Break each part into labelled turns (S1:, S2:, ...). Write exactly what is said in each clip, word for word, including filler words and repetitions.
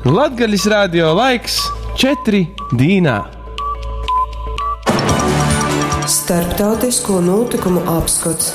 S1: Latgalis radio laiks četri dīnā.
S2: Starptautisko notikumu apskats.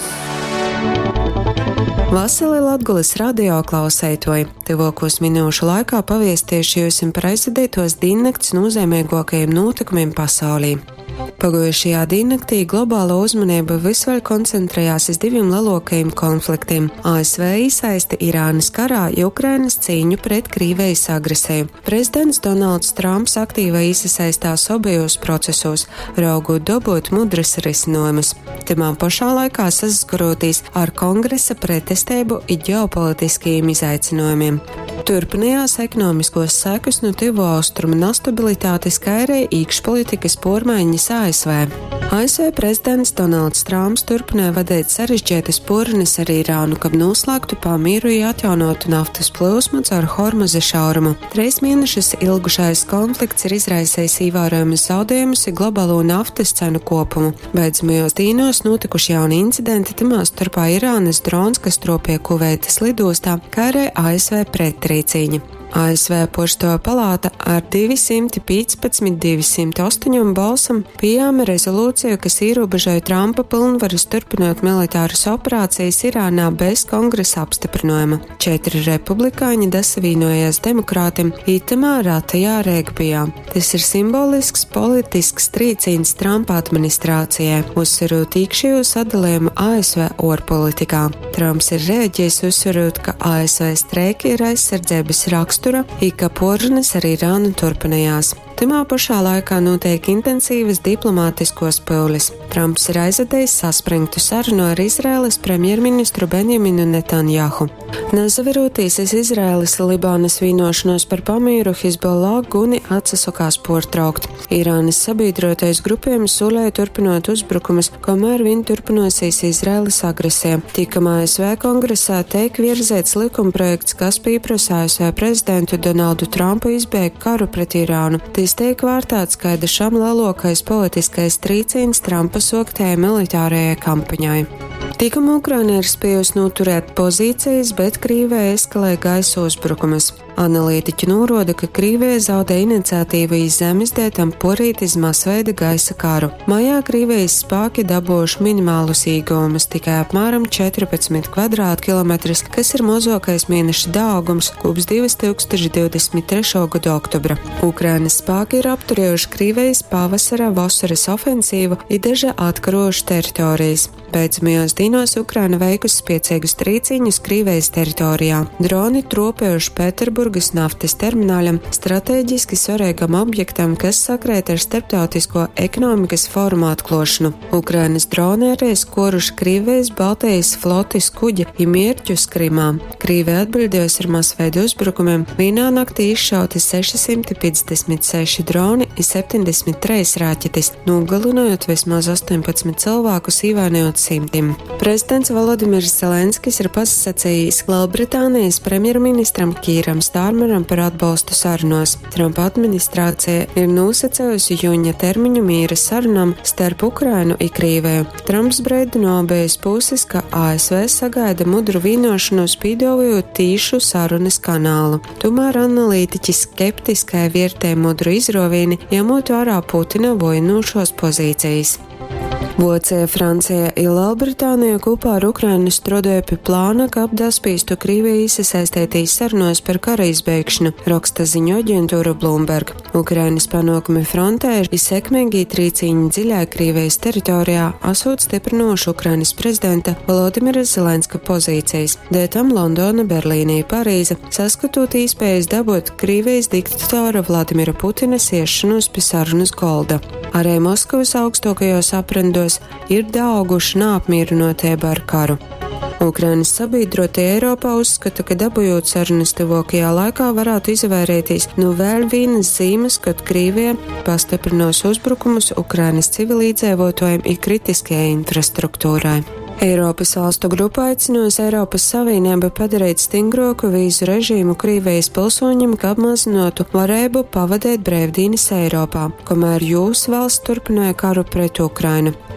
S2: Vasarī Latgalis radio klausētoji. Tuvākos minūšu laikā paviestieši jūs par aizvadītos diennakts nozīmīgākajiem notikumiem pasaulī. Pagājušajā diennaktī globāla uzmanība visvaļ koncentrējās uz diviem lielākajiem konfliktiem - A S V iesaisti Irānas karā, Ukrainas cīņu pret Krievijas agresiju. Prezidents Donalds Trumps aktīvi iesaistās abajos procesos, raugot dabūt mudras risinājumus. Timā pašā laikā saskaroties ar kongresa pretestību un ģeopolitiskajiem izaicinājumiem. Turpinājās ekonomiskos sekas no tuvu austrumu nestabilitātes, kā arī iekšpolitikas pārmaiņas A S V. A S V prezidents Donalds Trumps turpināja vadīt sarežģītas porunas ar Irānu, kad noslēgtu pamieru un atjaunotu naftas plūsmu caur Hormuza šaurumu. Trīs mēnešus ilgušais konflikts ir izraisījis ievērojamus zaudējumus un globālo naftas cenu kopumu. Beidzamajos dīnos notikuši jauni incidenti, timā starpā Irānas drons, kas tropīja Kuveitas lidostā, kā arī A S V pretrīcīņa. A S V Pošto palāta ar divsimt piecpadsmit divsimt astoņi balsam pieņēma rezolūciju, kas ierobežoja Trumpa pilnvaras turpināt militāras operācijas Irānā bez kongresa apstiprinājuma. Četri republikāņi dasavīnojās demokrātim itamā ratajā regbijā. Tas ir simbolisks politisks trīcīns Trumpa administrācijai, uzsverot iekšējo sadalījumu A S V ārpolitikā. Trumps ir rēģējis uzsverot, ka A S V streiki ir aizsardzības raksts, i ka porunas ar Irānu turpinājās. Timā pašā laikā notiek intensīvas diplomātiskos pūles. Trumps ir aizvadījis saspringtu sarunu ar Izraēlas premjerministru Benjaminu Netanjahu. Nezaveroties iz Izraēlas Libānas vienošanos par pamieru, Hizbollah guni atsasokās pārtraukt. Irānas sabiedrotais grupējums solēja turpinot uzbrukumus, kamēr viņi turpinosies Izraēlas agresija. Tikam A S V kongresā tiek virzēts likumprojekts, kas pieprasa A S V prezidentu Donaldu Trumpu izbēgt karu pret Irānu. Tas tiek vērtēts kā dažam lielākais politiskais trīcīns Trumpa soktējai militārajai kampaņai. Tikam Ukraina ir spējusi noturēt pozīcijas, bet Krievija eskalē gaisa uzbrukumus. Analītiķi norāda, ka Krievija zaudē iniciatīvu iz zemes dētam porīt iz masveida gaisa karu. Maijā Krievijas spēki dabūjuši minimālus iegūmus, tikai apmēram četrpadsmit kvadrātkilometrus, kas ir mazākais mēneša daudzums kopš divi tūkstoši divdesmit trešā gada oktobra. Ukrainas spēki ir apturējuši Krievijas pavasara vasaras ofensīvu un daži atkarojuši teritorijas. Beidzamajos dīnos Ukraina veikusi spēcīgus trīcīņus Krievijas teritorijā. Droni tropējuši Pēterburgas naftas termināļam, strateģiski svarīgam objektam, kas sakrēt ar starptautisko ekonomikas fórumu atklāšanu. Ukrainas droni arī skoruši Krievijas Baltijas flotes kuģi un mērķus Krimā. Krievija atbildējusi ar masveidu uzbrukumiem. Vienā naktī izšauti sešsimt piecdesmit seši droni un septiņdesmit trīs raķetes, nogalinojot vismaz astoņpadsmit cilvēkus, ievainojot simtiem. Prezidents Volodimirs Zelenskis ir pasacījis Lielbritānijas premjerministram Kīram Stārmeram par atbalstu sarunos. Trumpa administrācija ir nosacījusi jūņa termiņu miera sarunām starp Ukrainu un Krieviju. Trumps brīdina abas puses, ka A S V sagaida mudru vienošanos, pīdovojot tīšu sarunas kanālu. Tomēr analītiķi skeptiskai vērtē mudru izrovīni, ņemot vērā Putina vojinošos pozīcijas. Vācija, Francija un Lielbritānija kopā ar Ukrainu strādāja pie plāna, ka apdaspīstu Krieviju iesaistītīs sarunos par kara izbeigšanu, raksta ziņu aģentūra Bloomberg. Ukrainas panākumi frontē ir sekmīgi trīcīņi dziļā Krievijas teritorijā, esot stiprinoši Ukrainas prezidenta Volodimira Zelenska pozīcijas. Dētam Londona, Berlīnija, Parīze, saskatot iespējas dabūt Krievijas diktatora Vladimira Putina iešanos pie sarunas golda. Arī Moskavas augstākajos aprindos ir dauguši neapmierinotība ar karu. Ukrainas sabiedrotie Eiropā uzskata, ka dabūjot sarunas tuvākajā laikā varētu izvairīties no vēl vienas zīmes, kad Krievija pastiprinos uzbrukumus Ukrainas civilīdzīvotājiem un kritiskajai infrastruktūrai. Eiropas valstu grupa aicinājusi Eiropas Savienību padarīt stingrāku vīzu režīmu Krievijas pilsoņiem, ka apmazinātu varēbu pavadīt brīvdienas Eiropā, kamēr jūsu valsts turpināja karu pret Ukrainu.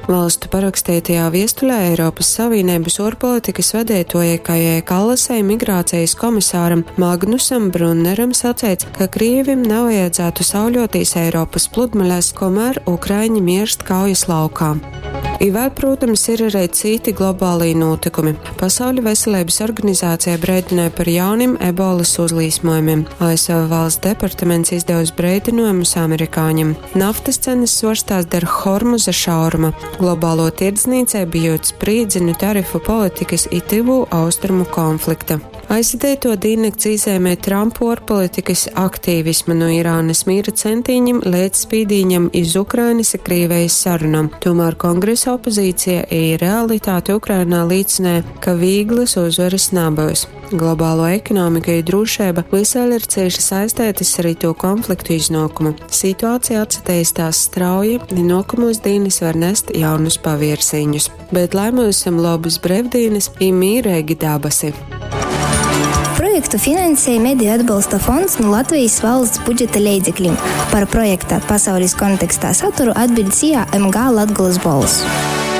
S2: Valstu parakstītajā viestulē Eiropas Savienības ārpolitikas vadītājai Kajai Kallasai migrācijas komisāram Magnusam Brunneram sacīts, ka Krievim nav vajadzētu sauļotīs Eiropas pludmalēs, komēr Ukraiņi mirst kaujas laukā. I vēl, protams, ir arī citi globālī notikumi. Pasaules veselības organizācija brēdināja par jauniem ebolas uzlīsmojumiem. A S V valsts departaments izdevusi brēdinājumus amerikāņiem. Naftas cenas svārstās der Hormuza šauruma. Globālo tirdzniecību bijot sprīdzinu tarifu politikas i tuvu austrumu konflikta. Aizsēdēto diennakts izēmē Trumpu ārpolitikas aktīvismu no Irānas mīra centīņiem līdz spīdīņam iz Ukrainas ar Krievijas sarunām. Tomēr kongresa opozīcija i realitāte Ukrainā līdzinē, ka vīglas uzvaras nabūs. Globālo ekonomiku i drošība visēļ ir cieši saistētas arī to konfliktu iznākumu. Situācija atsatīstās strauji, un nākamos dienas var nest jaunus paviersiņus. Bet lai mums esam labas brevdienas i mīrēgi dabasi.
S3: Projektu finansēja Mediju atbalsta fonds no Latvijas valsts budžeta līdzekļiem. Par projekta pasaules kontekstā saturu atbild C I A M G Latgolas balss.